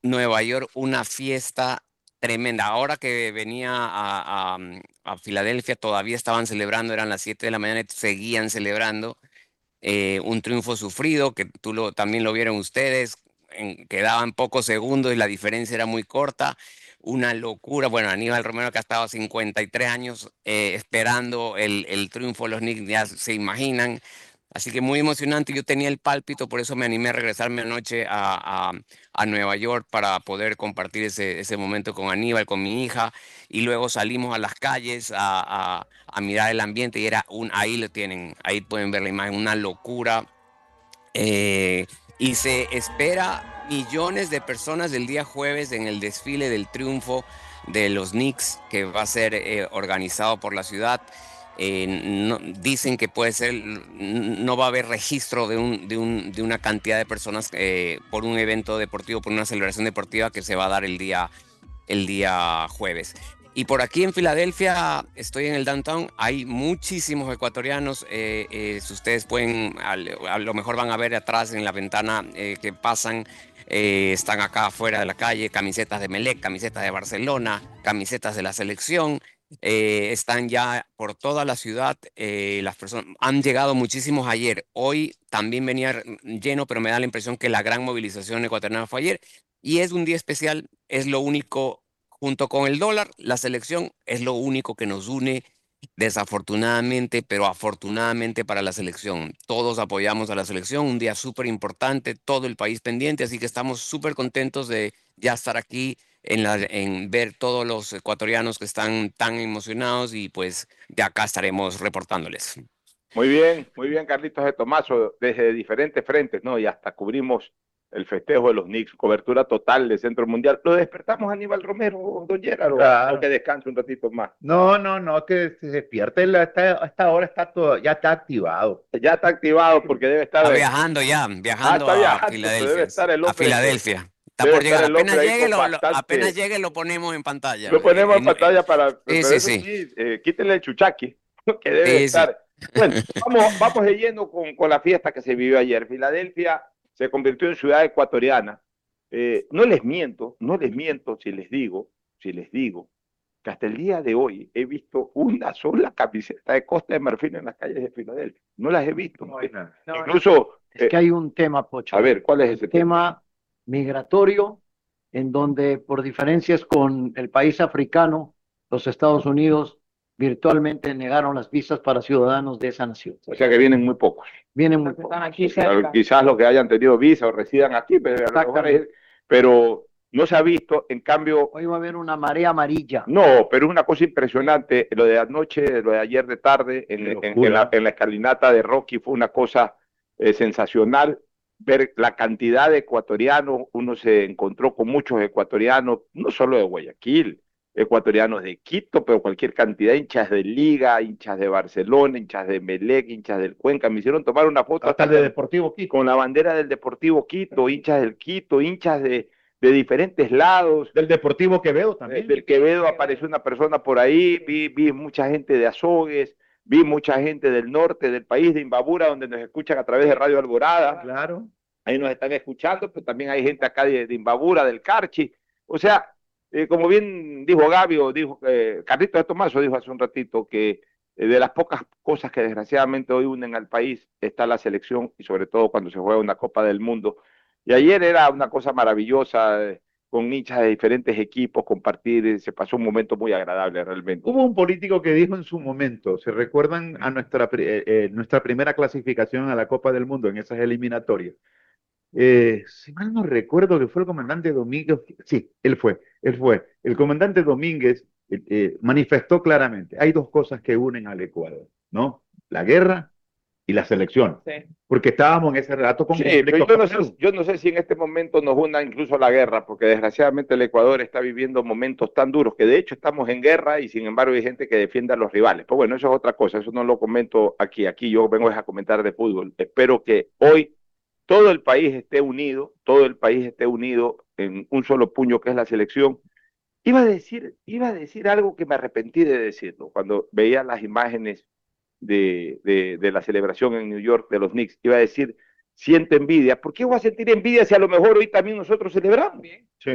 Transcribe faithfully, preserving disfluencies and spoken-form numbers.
Nueva York una fiesta tremenda. Ahora que venía a, a, mm, a Filadelfia, todavía estaban celebrando, eran las siete de la mañana y seguían celebrando eh, un triunfo sufrido, que tú lo, también lo vieron ustedes, en- quedaban pocos segundos y la diferencia era muy corta. Una locura. Bueno, Aníbal Romero, que ha estado cincuenta y tres años eh, esperando el, el triunfo de los Knicks, ya se imaginan. Así que muy emocionante. Yo tenía el pálpito, por eso me animé a regresarme anoche a, a, a Nueva York para poder compartir ese, ese momento con Aníbal, con mi hija. Y luego salimos a las calles a, a- a mirar el ambiente y era un, ahí lo tienen, ahí pueden ver la imagen, una locura. Eh, y se espera millones de personas el día jueves en el desfile del triunfo de los Knicks que va a ser eh, organizado por la ciudad. Eh, no- dicen que puede ser, no va a haber registro de, un, de, un- de una cantidad de personas eh, por un evento deportivo, por una celebración deportiva que se va a dar el día el día jueves. Y por aquí en Filadelfia, estoy en el downtown, hay muchísimos ecuatorianos. Eh, eh, si ustedes pueden, al- a lo mejor van a ver atrás en la ventana eh, que pasan, eh, están acá afuera de la calle, camisetas de Melec, camisetas de Barcelona, camisetas de la selección. Eh, están ya por toda la ciudad. Eh, las personas han llegado muchísimos ayer. Hoy también venía lleno, pero me da la impresión que la gran movilización ecuatoriana fue ayer. Y es un día especial, es lo único, junto con el dólar, la selección es lo único que nos une, desafortunadamente, pero afortunadamente para la selección. Todos apoyamos a la selección, un día súper importante, todo el país pendiente, así que estamos súper contentos de ya estar aquí, en, la, en ver todos los ecuatorianos que están tan emocionados y pues de acá estaremos reportándoles. Muy bien, muy bien, Carlitos de Tomaso, desde diferentes frentes, ¿no? Y hasta cubrimos el festejo de los Knicks, cobertura total de Centro Mundial. ¿Lo despertamos a Aníbal Romero, don Gerard, o, o que Claro. descanse un ratito más? No, no, no, que se despierte. Él hasta, hasta ahora está todo, ya está activado. Ya está activado porque debe estar. Está eh, viajando ya, ah, viajando está a viajando, pero debe Filadelfia. estar el A hombre, Filadelfia. Está debe por estar llegar. el Apenas hombre ahí llegue, con lo, lo- apenas bastante. llegue, lo ponemos en pantalla. Lo ponemos Eh, en eh, no, eh, pantalla para, sí, pero sí, eso sí. sí, eh, quítenle el chuchaqui, que debe Sí, sí. estar. Bueno, vamos, vamos de lleno con, con la fiesta que se vivió ayer. Filadelfia se convirtió en ciudad ecuatoriana. Eh, no les miento, no les miento si les digo, si les digo que hasta el día de hoy he visto una sola camiseta de Costa de Marfil en las calles de Filadelfia. No las he visto. No hay nada. No, no. Incluso, Es que eh, hay un tema, a Pocho, ver, ¿cuál es un ese tema? tema migratorio en donde por diferencias con el país africano, los Estados Unidos virtualmente negaron las visas para ciudadanos de esa nación. O sea que vienen muy pocos. Vienen muy Están pocos. aquí cerca. Quizás los que hayan tenido visa o residan aquí, pero, a lo mejor hay- Exactamente. pero no se ha visto, en cambio, Hoy va a haber una marea amarilla. no, pero es una cosa impresionante, lo de anoche, lo de ayer de tarde, en, Qué en- en la, locura. en la escalinata de Rocky fue una cosa eh, sensacional, ver la cantidad de ecuatorianos, uno se encontró con muchos ecuatorianos, no solo de Guayaquil, ecuatorianos de Quito, pero cualquier cantidad, hinchas de Liga, hinchas de Barcelona, hinchas de Melec, hinchas del Cuenca, me hicieron tomar una foto Hasta hasta el de con, Deportivo Quito. con la bandera del Deportivo Quito, hinchas del Quito, hinchas de, de diferentes lados. Del Deportivo Quevedo Eh, también. del Quevedo apareció una persona por ahí, vi, vi mucha gente de Azogues, vi mucha gente del norte del país, de Imbabura, donde nos escuchan a través de Radio Alborada, Claro. ahí nos están escuchando, pero también hay gente acá de, de Imbabura, del Carchi, o sea, eh, como bien dijo Gaby, o dijo eh, Carlitos de Tomaso, dijo hace un ratito que eh, de las pocas cosas que desgraciadamente hoy unen al país está la selección y sobre todo cuando se juega una Copa del Mundo. Y ayer era una cosa maravillosa, eh, con hinchas de diferentes equipos, compartir, eh, se pasó un momento muy agradable realmente. Hubo un político que dijo en su momento, ¿se recuerdan a nuestra, pri- eh, eh, nuestra primera clasificación a la Copa del Mundo en esas eliminatorias? Eh, si mal no recuerdo que fue el comandante Domínguez, sí, él fue, él fue. El comandante Domínguez eh, eh, manifestó claramente, hay dos cosas que unen al Ecuador, ¿no? La guerra y la selección, Sí. porque estábamos en ese rato con Sí, pero conflictos yo con no sé, Perú. yo no sé si en este momento nos una incluso la guerra, porque desgraciadamente el Ecuador está viviendo momentos tan duros que de hecho estamos en guerra y sin embargo hay gente que defiende a los rivales. Pues bueno, eso es otra cosa, eso no lo comento aquí, aquí yo vengo a comentar de fútbol. Espero que hoy todo el país esté unido, todo el país esté unido en un solo puño que es la selección. Iba a decir, iba a decir algo que me arrepentí de decirlo cuando veía las imágenes de, de, de la celebración en New York de los Knicks. Iba a decir, siento envidia. ¿Por qué voy a sentir envidia si a lo mejor hoy también nosotros celebramos? Bien. Sí.